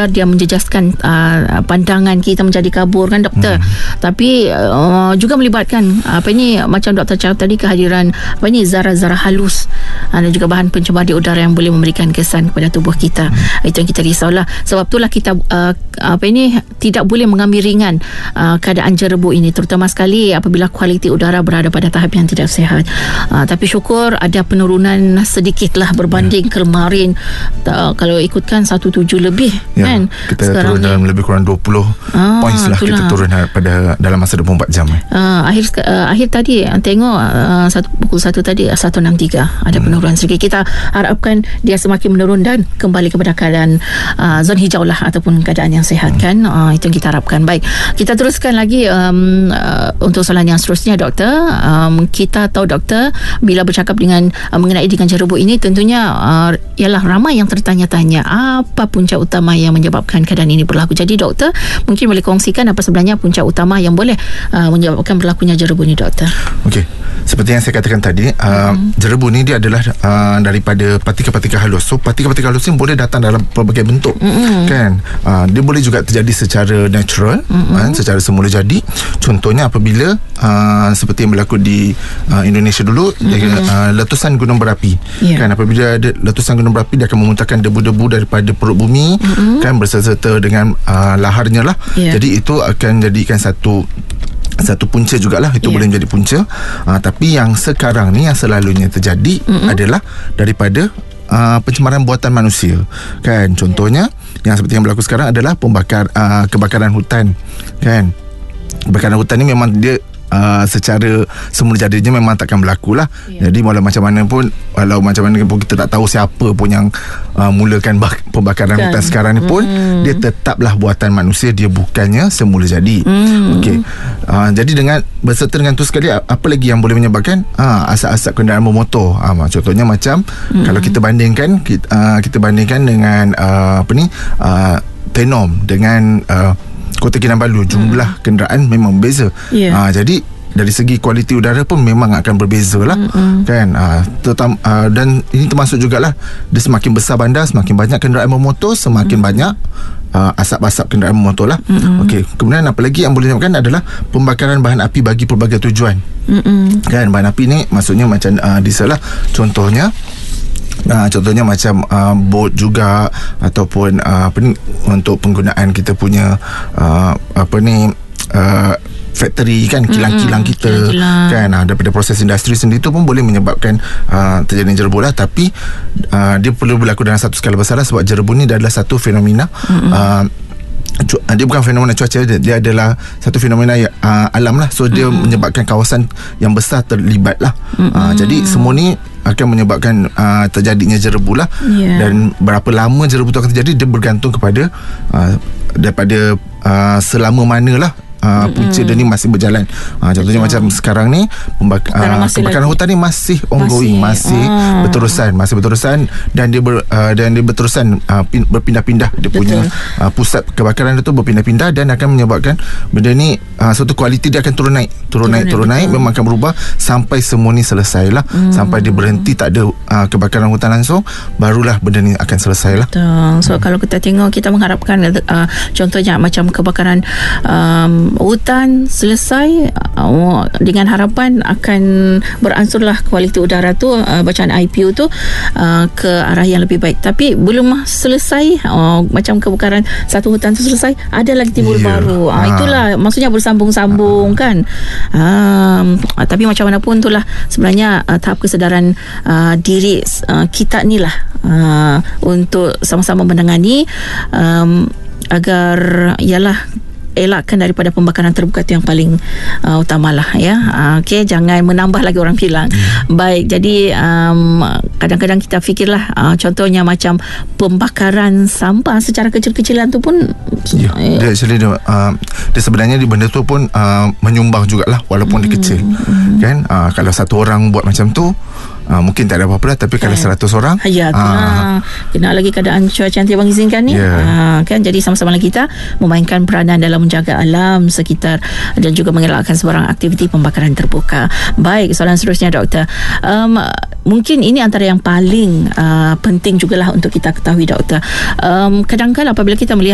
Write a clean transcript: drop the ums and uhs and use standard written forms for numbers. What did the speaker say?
sekadar dia menjejaskan pandangan kita menjadi kabur kan doktor, tapi juga melibatkan macam doktor cakap tadi, kehadiran zara-zara halus dan juga bahan pencemar di udara yang boleh memberikan kesan kepada tubuh kita. Itu yang kita risaulah. Sebab itulah kita tidak boleh mengambil ringan keadaan jerebu ini, terutama sekali apabila kualiti udara berada pada tahap yang tidak sihat. Tapi syukur ada penurunan sedikitlah berbanding kemarin. Kalau ikutkan 17 lebih kan. Kita sekarang turun dalam lebih kurang 20 points lah. Kita turun pada dalam masa 24 jam. Akhir tadi tengok pukul 1 tadi 163 ada penurunan sedikit. Kita harapkan dia semakin menurun dan kembali kepada keadaan zon hijau lah, ataupun keadaan yang sihat kan. Itu yang kita harapkan. Baik, kita teruskan lagi untuk soalan yang seterusnya doktor. Kita tahu doktor, bila bercakap mengenai dengan jerebu ini, tentunya ialah ramai yang tertanya-tanya apa punca utama yang menyebabkan keadaan ini berlaku. Jadi doktor mungkin boleh kongsikan apa sebenarnya punca utama yang boleh menyebabkan berlakunya jerebu ni doktor. Okey, seperti yang saya katakan tadi, jerebu ni dia adalah daripada partikel-partikel halus. So partikel-partikel halus ni boleh datang dalam pelbagai bentuk kan. Dia boleh juga terjadi secara natural, secara semula jadi. Contohnya apabila seperti yang berlaku di Indonesia dulu, letusan gunung berapi kan. Apabila ada letusan gunung berapi, dia akan memuntahkan debu-debu daripada perut bumi kan, berserta dengan laharnya lah. Jadi itu akan jadikan satu punca jugalah. Itu boleh menjadi punca. Tapi yang sekarang ni, yang selalunya terjadi adalah daripada pencemaran buatan manusia kan. Contohnya yang seperti yang berlaku sekarang adalah kebakaran hutan kan. Kebakaran hutan ni memang dia secara semula jadinya memang takkan berlaku lah. Jadi walau macam mana pun kita tak tahu siapa pun yang mulakan pembakaran hutan sekarang ni pun, dia tetaplah buatan manusia, dia bukannya semula jadi. Okey. Jadi berserta dengan tu sekali, apa lagi yang boleh menyebabkan asap-asap kenderaan bermotor. Contohnya macam kalau kita bandingkan dengan Tenom dengan Kota Kinabalu, jumlah kenderaan memang berbeza. Jadi dari segi kualiti udara pun memang akan berbeza lah kan. Dan ini termasuk jugalah, dia semakin besar bandar, semakin banyak kenderaan bermotor, semakin banyak asap-asap kenderaan bermotor lah. Okey, kemudian apa lagi yang boleh menyebabkan adalah pembakaran bahan api bagi pelbagai tujuan kan. Bahan api ni maksudnya macam diesel lah. Contohnya macam bot juga, ataupun untuk penggunaan kita punya factory kan, kilang-kilang kita kan. Daripada proses industri sendiri tu pun boleh menyebabkan terjadi jerebu lah. Tapi dia perlu berlaku dalam satu skala besar lah, sebab jerebu ni adalah satu fenomena dia bukan fenomena cuaca, dia adalah satu fenomena alam lah. So dia menyebabkan kawasan yang besar terlibat lah. Jadi semua ni akan menyebabkan terjadinya jerebu lah. Dan berapa lama jerebu tu akan terjadi, dia bergantung kepada daripada selama mana lah punca dia ni masih berjalan. Contohnya macam sekarang ni kebakaran hutan ni masih ongoing, masih berterusan, dan dia berterusan berpindah-pindah. Dia punya pusat kebakaran itu berpindah-pindah, dan akan menyebabkan benda ni suatu kualiti dia akan turun naik, memang akan berubah sampai semua ni selesai lah. Sampai dia berhenti, tak ada kebakaran hutan langsung, barulah benda ni akan selesai lah. So kalau kita tengok, kita mengharapkan contohnya macam kebakaran hutan selesai, dengan harapan akan beransurlah kualiti udara tu, bacaan IPU tu ke arah yang lebih baik. Tapi belum selesai, macam kebakaran satu hutan tu selesai, ada lagi timbul baru. Itulah maksudnya bersambung-sambung kan. Tapi macam mana pun itulah sebenarnya tahap kesedaran diri kita ni lah, untuk sama-sama menangani agar elakkan daripada pembakaran terbuka, itu yang paling utamalah ya. Okey, jangan menambah lagi, orang bilang. Baik, jadi kadang-kadang kita fikirlah contohnya macam pembakaran sampah secara kecil-kecilan tu pun dia sebenarnya di benda tu pun menyumbang jugalah, walaupun dia kecil kan. Kalau satu orang buat macam tu, mungkin tak ada apa-apa lah. Tapi kalau 100 orang, kena lagi keadaan cuaca yang tidak mengizinkan ni, kan. Jadi sama-sama kita memainkan peranan dalam menjaga alam sekitar dan juga mengelakkan sebarang aktiviti pembakaran terbuka. Baik, soalan seterusnya doktor, mungkin ini antara yang paling penting jugalah untuk kita ketahui doktor. Kadang-kadang apabila kita melihat